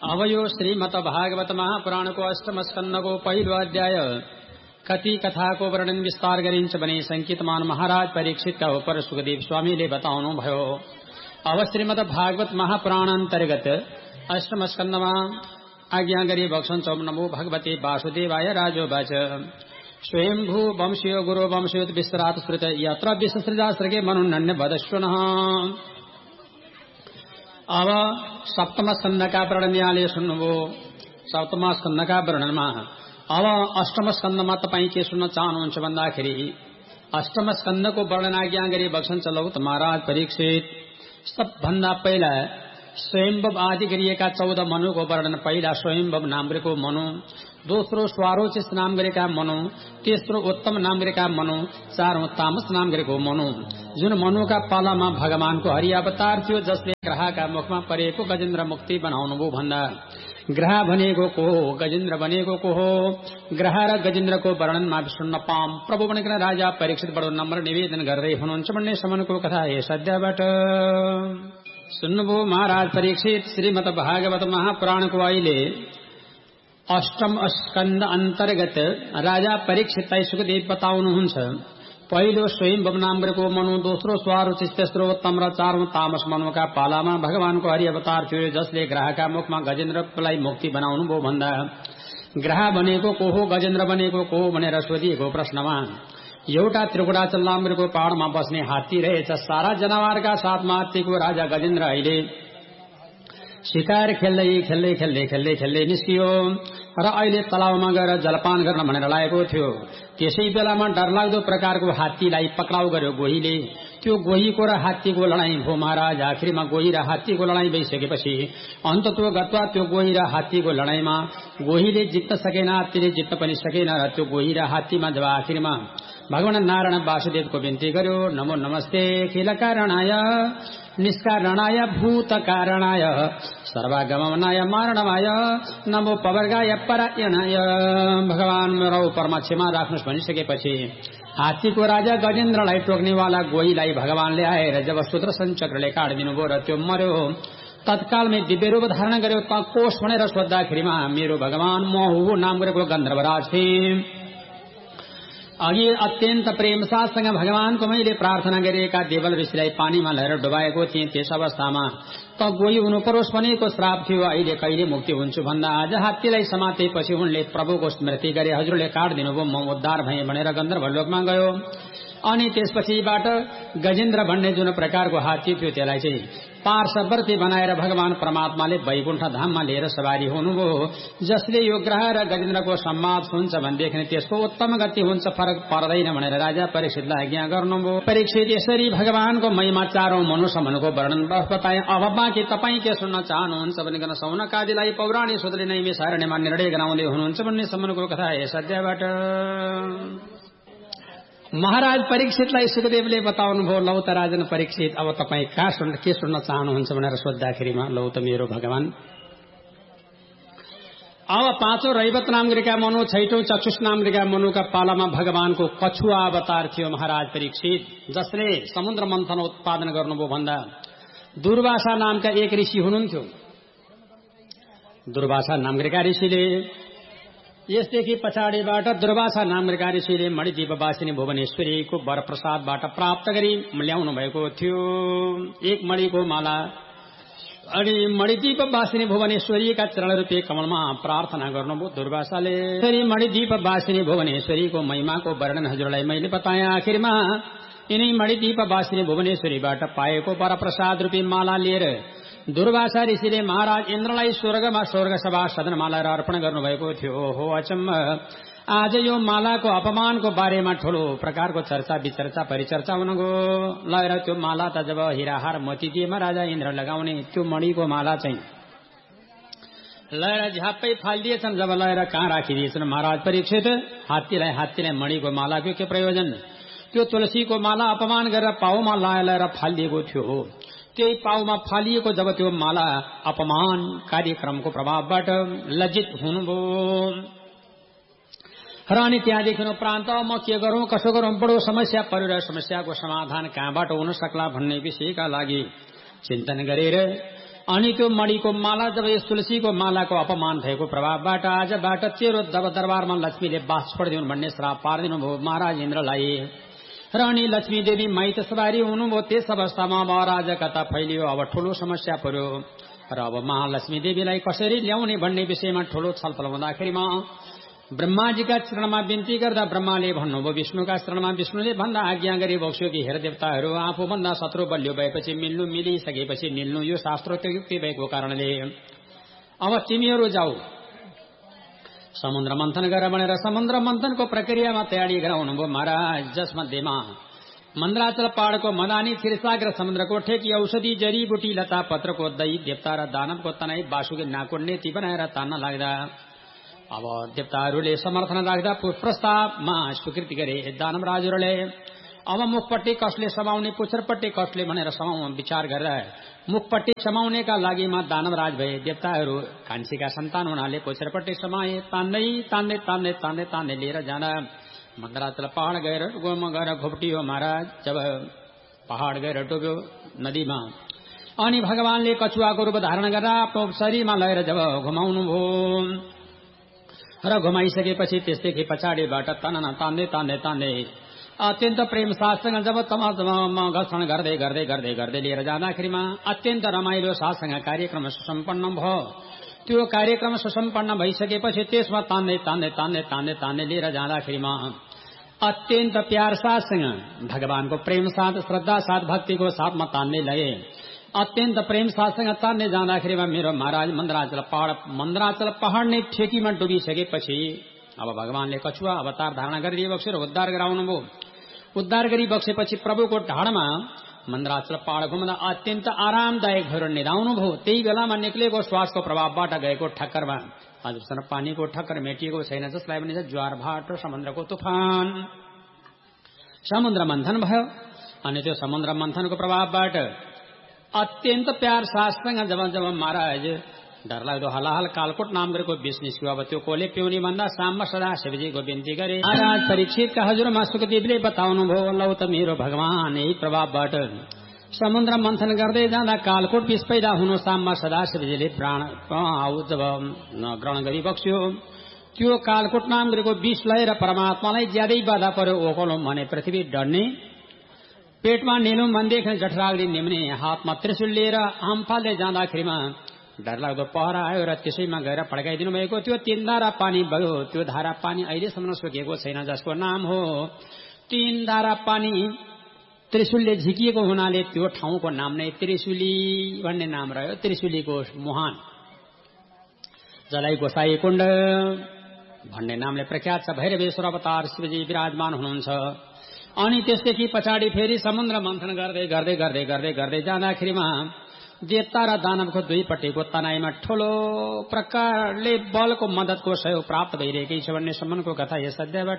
अब यो श्रीमद भागवत महापुराण को अष्टम स्कंद को पहिलो अध्याय कति कथा को वर्णन विस्तार गरिन्छ भने संकितमान महाराज परीक्षित का ऊपर सुखदेव स्वामीले बताउनु भयो। अब श्रीमद भागवत महापुराण अंतर्गत अष्टम स्कंदमा आज्ञा गरी भक्षण चौम नमो भगवते वासुदेवाय राजोवाच स्वयंभू वंशीय गुरु वंशोत विस्तरात स्मृत यत्र विसृजास्त्रगे मनुन्नन्य वदश्वनः। अब सप्तम स्कंद का वर्णन यहाँले सुन्नुभयो। सप्तम स्कंद का वर्णनमा अब अष्टम स्कंदमा तपाईं के सुन्न चाहनुहुन्छ भन्दाखेरि अष्टम स्कंदको वर्णन आज्ञा गरी बक्सन्छ लौत महाराज परीक्षित। सबभन्दा पहिला स्वयंभव आदि गरिएका 14 मनुको वर्णन। पहिला स्वयंभव नाम गरेको मनु, दोस्रो स्वारोचित नाम गरेका मनु, तेस्रो उत्तम नाम गरेका मनु, चारौं तामस नाम गरेको मनु। जुन मनुका पालामा भगवानको हरि अवतार थियो जसले ग्रहका मुखमा परेको गजेन्द्र मुक्ति बनाउनुभयो भन्दा ग्रह भनेको को हो, गजेन्द्र भनेको को हो, ग्रह र गजेन्द्रको वर्णनमा सुन्न पाम। प्रभु भनेको राजा परीक्षित बडो नम्र निवेदन गर्दै हुनुहुन्छ भन्ने सम्मको कथा यस अध्यायबाट सुन्नुभयो। महाराज परीक्षित श्रीमद भागवत महापुराणको अहिले अष्टम स्कंद अंतर्गत राजा परीक्षितलाई सुखदेव बताउनुहुन्छ। पहिलो स्वयंभव नाम गरेको मनु, दोस्रो स्वारोचित, तेस्रो उत्तम र चारौं तामस मनुका पालामा भगवानको हरि अवतार थियो जसले ग्रहका मुखमा गजेन्द्रलाई मुक्ति बनाउनु भयो भन्दा ग्रह भनेको को हो, गजेन्द्र भनेको को हो भनेर सोधिएको प्रश्नमा एउटा त्रिकुटाचल नाम गरेको पहाड़मा बस्ने हात्ती रहेछ। सारा जनावरका साथमा हात्तीको राजा गजेन्द्र अहिले शिकार खेल्दै निस्कियो र अहिले तलावमा गएर जलपान गर्न भनेर लागेको थियो। त्यसै बेलामा डरलाग्दो प्रकारको हात्तीलाई पक्राउ गर्यो गोहीले। त्यो गोहीको र हात्तीको लडाईँ भयो महाराज। आखिरमा गोही र हात्तीको लडाईँ भइसकेपछि अन्तत्व गत्वा त्यो गोही र हात्तीको लडाईँमा गोहीले जित्न सकेन, हात्तीले जित्न पनि सकेन र त्यो गोही र हात्तीमा जब आखिरमा भगवान नारायण वासुदेवको बिन्ती गर्यो, नमो नमस्ते खिल कारणाय निष्कारणाय भूत कारणाय सर्वगमनाय मारणमाय नमो पवर्गाय परायणाय, भगवान मेरो उपरमा क्षमा राख्नुहोस् भनिसकेपछि हात्तीको राजा गजेन्द्रलाई टोक्नेवाला गोहीलाई भगवानले आएर जब सुदर्शन चक्रले काटिदिनु भयो र त्यो मर्यो। तत्कालमै दिव्य रूप धारण गर्यो। त कोष भनेर सोद्धाखेरिमा मेरो भगवान म हो नाम गरेको गन्धर्वराज थिए। अघि अत्यन्त प्रेम साथसँग भगवानको मैले प्रार्थना गरिएका देवल ऋषिलाई पानीमा लिएर डुबाएको थिएँ। त्यस अवस्थामा त गोही हुनु परोस् भनेको श्राप थियो। अहिले कहिले मुक्ति हुन्छु भन्दा आज हात्तीलाई समातेपछि उनले प्रभुको स्मृति गरे, हजुरले काटिदिनु भयो, म उद्धार भएँ भनेर गन्धर्व लोकमा गयो। अनि त्यसपछिबाट गजेन्द्र भन्ने जुन प्रकारको हात्ती थियो त्यसलाई चाहिँ पार्श्ववर्ती बनाएर भगवान परमात्माले वैकुण्ठ धाममा लिएर सवारी हुनुभयो। जसले यो ग्रह र गजेन्द्रको सम्वाद हुन्छ भनेदेखि त्यसको उत्तम गति हुन्छ, फरक पर्दैन भनेर राजा परीक्षितलाई आज्ञा गर्नुभयो। परीक्षित यसरी भगवानको महिमा चारौं मनुसम्मको वर्णन बताए। अब बाँकी तपाईँ के सुन्न चाहनुहुन्छ भनिकन सौनकादिलाई पौराणिक सूत्रले नै मिसारणेमा निर्णय गराउँदै हुनुहुन्छ भन्ने सम्मको कथा यस अध्यायबाट महाराज परीक्षितलाई सुखदेवले बताउनु भयो। लौ त राजन परीक्षित, अब तपाईँ के सुन्न चाहनुहुन्छ भनेर सोद्धाखेरिमा लौ त मेरो भगवान। अब पाँचौं रैवत नाम गरेका मनु, छैटौं चक्षुष नाम गरेका मनुका पालामा भगवानको कछुआ अवतार थियो महाराज परीक्षित, जसले समुद्र मन्थन उत्पादन गर्नुभयो भन्दा दुर्वासा नामका एक ऋषि हुनुहुन्थ्यो। दुर्वासा नाम गरेका ऋषिले यसदेखि पछाडिबाट दुर्वासा नाम गरेका ऋषिले मणिदीपवासिनी भुवनेश्वरीको वरप्रसादबाट प्राप्त गरी ल्याउनु भएको थियो एक मणिको माला। अनि मणिदीपवासिनी भुवनेश्वरीका चरण रूपी कमलमा प्रार्थना गर्नुभयो दुर्वासाले। मणिदीपवासिनी भुवनेश्वरीको महिमाको वर्णन हजुरलाई मैले बताएँ। आखिरमा यिनै मणिदीपवासिनी भुवनेश्वरीबाट पाएको वरप्रसाद रूपी माला लिएर दुर्वासा ऋषिले महाराज इन्द्रलाई स्वर्गमा स्वर्ग सभा सदनमा लगाएर अर्पण गर्नुभएको थियो। हो अचम्म, आज यो मालाको अपमानको बारेमा ठूलो प्रकारको चर्चा विचर्चा परिचर्चा हुन गयो। लगाएर त्यो माला त जब हिराहार मोतीदिएमा राजा इन्द्र लगाउने त्यो मणिको माला चाहिँ लगाएर झ्याप्पै फालिदिएछन्। जब लगाएर कहाँ राखिदिएछन् महाराज परीक्षित, हात्तीलाई मणिको मालाको के प्रयोजन? त्यो तुलसीको माला अपमान गरेर पाउमा लगाएर फालिदिएको थियो। त्यही पाउमा फालिएको जब त्यो माला अपमान कार्यक्रमको प्रभावबाट लज्जित हुनुभयो र अनि त्यहाँदेखि उपरान्त म के गरौं कसो गरौं बडो समस्या परेर समस्याको समाधान कहाँबाट हुन सक्ला भन्ने विषयका लागि चिन्तन गरेर अनि त्यो मणिको माला जब यस तुलसीको मालाको अपमान भएको प्रभावबाट आजबाट तेरो दरबारमा लक्ष्मीले बास छोडिदिउन् भन्ने श्राप पारिदिनु भयो महाराज इन्द्रलाई। र अनि लक्ष्मी देवी माइत सवारी हुनुभयो। त्यस अवस्थामा अब अराजकता फैलियो। अब ठूलो समस्या पर्यो र अब महालक्ष्मी देवीलाई कसरी ल्याउने भन्ने विषयमा ठूलो छलफल हुँदाखेरिमा ब्रह्माजीका चरणमा बिन्ती गर्दा ब्रह्माले भन्नुभयो विष्णुका चरणमा विष्णुले भन्दा आज्ञा गरी बक्स्यो कि हेर देवताहरू आफूभन्दा शत्रु बलियो भएपछि मिल्नु, मिलिसकेपछि निल्नु यो शास्त्रोक्त युक्ति भएको कारणले अब तिमीहरू जाऊ समुद्र मन्थन गर भनेर समुद्र मन्थनको प्रक्रियामा तयारी गराउनुभयो महाराज। जसमध्येमा मन्द्राचल पहाड़को मदानी क्षीरसागर समुद्रको ठेकी औषधि जडीबुटी लता पत्रको दही देवता र दानवको तनाई बासुकी नाको नेति बनाएर तान्न लाग्दा अब देवताहरूले समर्थन राख्दा प्रस्तावमा स्वीकृति गरे दानवराजहरूले। अब मुखपट्टि कसले समाउने पुच्छरपट्टि कसले भनेर विचार गर्दा मुखपट्टि समाउनेका लागि दानवराज भए। देवताहरू कान्छीका सन्तान हुनाले पुच्छरपट्टि समाए। तान्दै तान्दै तान्दै तान्दै तान्दै लिएर जाँदा मन्द्राचल पहाड़ गएर घोप्टियो महाराज। जब पहाड़ गएर डुब्यो नदीमा अनि भगवानले कछुवाको रूप धारण गरेर आफ्नो शरीरमा लगेर जब घुमाउनु भयो र घुमाइसकेपछि त्यसदेखि पछाडिबाट तान्दै तान्दै तान्दै अत्यन्त प्रेम साथसँग जब घर्षण गर्दै गर्दै गर्दै गर्दै लिएर जाँदाखेरिमा अत्यन्त रमाइलो साथसँग कार्यक्रम सुसम्पन्न भयो। त्यो कार्यक्रम सुसम्पन्न भइसकेपछि त्यसमा तान्दै तान्दै तान्दै तान्दै तान्दै लिएर जाँदाखेरिमा अत्यन्त प्यार साथसँग भगवानको प्रेम साथ श्रद्धा साथ भक्तिको साथमा तान्दै लगे। अत्यन्त प्रेम साथसँग तान्दै जाँदाखेरिमा मेरो महाराज मन्द्राचल पहाड़ नै ठेकीमा डुबिसकेपछि अब भगवानले कछुवा अवतार धारणा गरी बक्सेर उद्धार गराउनु भयो। उद्धार गरी बक्सेपछि प्रभुको ढाडमा मन्द्राचल पहाड़ घुम्दा अत्यन्त आरामदायक भएर निदाउनु भयो। त्यही बेलामा निक्लेको श्वासको प्रभावबाट गएको ठक्करमा अझसम्म पानीको ठक्कर मेटिएको छैन, जसलाई भनिन्छ ज्वार भाट र समुद्रको तुफान। समुद्र मन्थन भयो अनि त्यो समुद्र मन्थनको प्रभावबाट अत्यन्त प्यार साथसँग जब जब महाराज डरलाग्दो हलाहल कालकोट नाम गरेको विष निस्क्यो। अब त्यो कोले पिउने भन्दा साममा सदा शिवजीको बिन्ती गरे। महाराज परीक्षितका हजुरमा सुखदेवले बताउनु भयो लौ त मेरो भगवान यही प्रभावबाट समुद्र मन्थन गर्दै जाँदा कालकोट विष पैदा हुनु साममा सदा शिवजीले प्राण जब ग्रहण गरी बक्स्यो। त्यो कालकोट नाम गरेको विष लिएर परमात्मालाई ज्यादै बाधा पर्यो। ओकलो भने पृथ्वी डढ्ने, पेटमा निलुम भन्देखि जठराग्नि निम्ने, हातमा त्रिशूल लिएर आम फाल्दै जाँदाखेरिमा डरलाग्दो पहरा आयो र त्यसैमा गएर पड्काइदिनु भएको। त्यो 3 धारा पानी भयो। त्यो धारा पानी अहिलेसम्म सुकेको छैन, जसको नाम हो 3 धारा पानी। त्रिशूलले झिकिएको हुनाले त्यो ठाउँको नाम नै त्रिशूली भन्ने नाम रह्यो। त्रिशूलीको मुहान जलाई गोसाई कुण्ड भन्ने नामले प्रख्यात छ। भैरवेश्वर अवतार शिवजी विराजमान हुनुहुन्छ। अनि त्यसदेखि पछाडि फेरि समुद्र मन्थन गर्दै गर्दै गर्दै गर्दै गर्दै जाँदाखेरिमा देवता र दानवको दुईपट्टिको तनाईमा ठूलो प्रकारले बलको मद्दतको सहयोग प्राप्त भइरहेकै छ भन्ने सम्मको कथा यस अध्यायबाट